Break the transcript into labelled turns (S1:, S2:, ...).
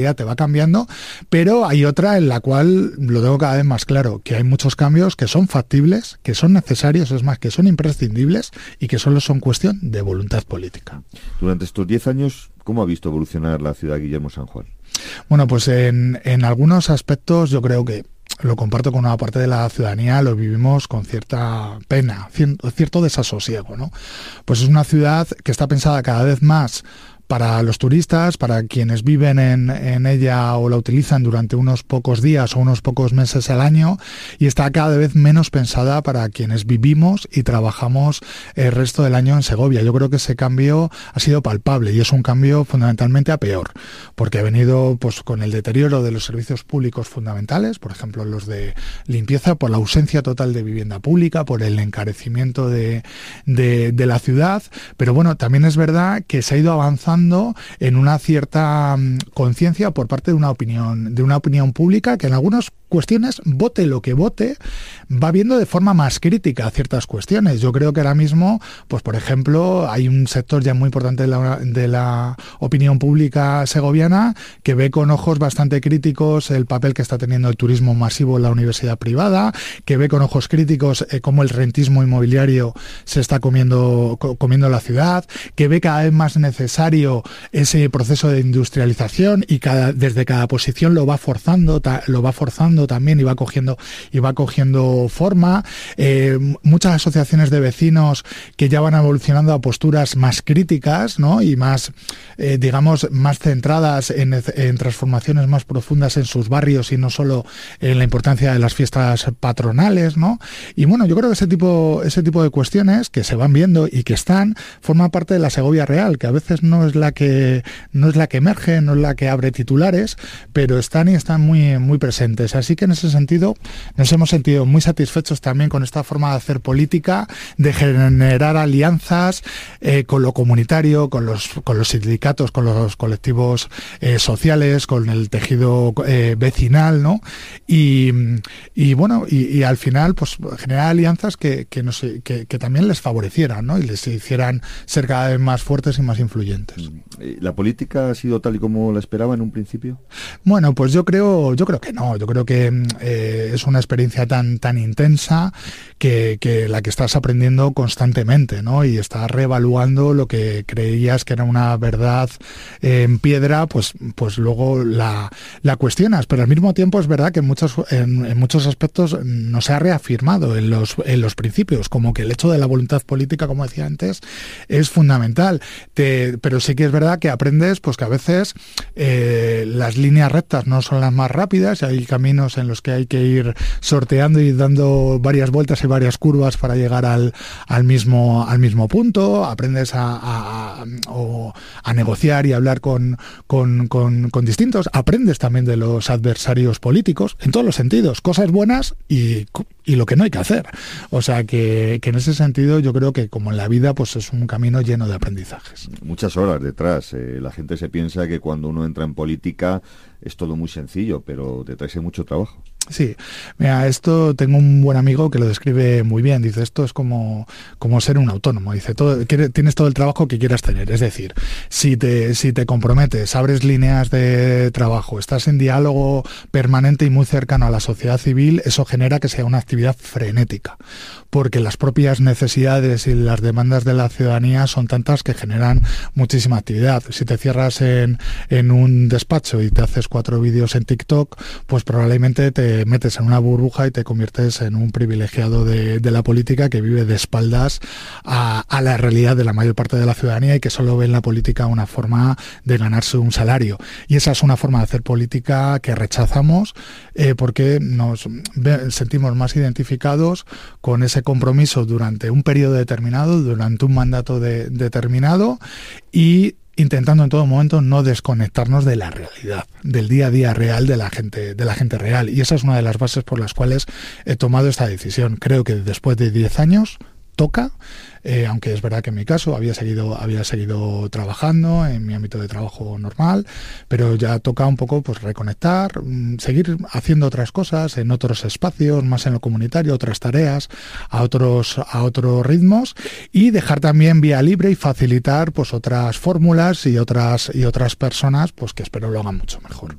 S1: te va cambiando, pero hay otra en la cual lo tengo cada vez más claro, que hay muchos cambios que son factibles, que son necesarios, es más, que son imprescindibles y que solo son cuestión de voluntad política.
S2: Durante estos 10 años, ¿cómo ha visto evolucionar la ciudad de Guillermo San Juan?
S1: Bueno, pues en algunos aspectos yo creo que lo comparto con una parte de la ciudadanía, lo vivimos con cierta pena, cierto desasosiego, ¿no? Pues es una ciudad que está pensada cada vez más para los turistas, para quienes viven en ella o la utilizan durante unos pocos días o unos pocos meses al año, y está cada vez menos pensada para quienes vivimos y trabajamos el resto del año en Segovia. Yo creo que ese cambio ha sido palpable y es un cambio fundamentalmente a peor, porque ha venido pues con el deterioro de los servicios públicos fundamentales, por ejemplo los de limpieza, por la ausencia total de vivienda pública, por el encarecimiento de la ciudad, pero bueno, también es verdad que se ha ido avanzando en una cierta conciencia por parte de una opinión pública que en algunas cuestiones, vote lo que vote, va viendo de forma más crítica ciertas cuestiones. Yo creo que ahora mismo, pues por ejemplo, hay un sector ya muy importante de la opinión pública segoviana que ve con ojos bastante críticos el papel que está teniendo el turismo masivo en la universidad privada, que ve con ojos críticos cómo el rentismo inmobiliario se está comiendo la ciudad, que ve cada vez más necesario ese proceso de industrialización y desde cada posición lo va forzando también y va cogiendo forma. Muchas asociaciones de vecinos que ya van evolucionando a posturas más críticas, ¿no? Y más, más centradas en transformaciones más profundas en sus barrios y no solo en la importancia de las fiestas patronales, ¿no? Y bueno, yo creo que ese tipo de cuestiones que se van viendo y que forma parte de la Segovia real, que a veces no es la que emerge, no es la que abre titulares, pero están muy, muy presentes. Así que en ese sentido nos hemos sentido muy satisfechos también con esta forma de hacer política, de generar alianzas con lo comunitario, con los sindicatos, con los colectivos sociales, con el tejido vecinal, ¿no? Y bueno, y al final pues generar alianzas que también les favorecieran, ¿no? Y les hicieran ser cada vez más fuertes y más influyentes.
S2: ¿La política ha sido tal y como la esperaba en un principio?
S1: Bueno, pues yo creo que no. Yo creo que es una experiencia tan intensa que la que estás aprendiendo constantemente, ¿no? Y estás reevaluando lo que creías que era una verdad en piedra, pues luego la cuestionas. Pero al mismo tiempo es verdad que en muchos aspectos no se ha reafirmado en los principios, como que el hecho de la voluntad política, como decía antes, es fundamental. Pero sí que es verdad que aprendes pues que a veces las líneas rectas no son las más rápidas, y hay caminos en los que hay que ir sorteando y dando varias vueltas y varias curvas para llegar al mismo punto. Aprendes a negociar y hablar con distintos. Aprendes también de los adversarios políticos en todos los sentidos, cosas buenas y lo que no hay que hacer. O sea que en ese sentido yo creo que como en la vida pues es un camino lleno de aprendizajes.
S2: Muchas horas detrás. La gente se piensa que cuando uno entra en política es todo muy sencillo, pero detrás hay mucho trabajo.
S1: Sí, mira, esto tengo un buen amigo que lo describe muy bien. Dice, esto es como ser un autónomo. Dice, tienes todo el trabajo que quieras tener. Es decir, si te comprometes, abres líneas de trabajo, estás en diálogo permanente y muy cercano a la sociedad civil, eso genera que sea una actividad frenética, porque las propias necesidades y las demandas de la ciudadanía son tantas que generan muchísima actividad. Si te cierras en un despacho y te haces 4 vídeos en TikTok, pues probablemente te metes en una burbuja y te conviertes en un privilegiado de la política que vive de espaldas a la realidad de la mayor parte de la ciudadanía y que solo ve en la política una forma de ganarse un salario. Y esa es una forma de hacer política que rechazamos porque nos sentimos más identificados con ese compromiso durante un periodo determinado, durante un mandato determinado, y intentando en todo momento no desconectarnos de la realidad, del día a día real de la gente real. Y esa es una de las bases por las cuales he tomado esta decisión. Creo que después de 10 años toca, aunque es verdad que en mi caso había seguido trabajando en mi ámbito de trabajo normal, pero ya toca un poco pues reconectar, seguir haciendo otras cosas en otros espacios, más en lo comunitario, otras tareas, a otros ritmos, y dejar también vía libre y facilitar pues otras fórmulas y otras personas pues que espero lo hagan mucho mejor.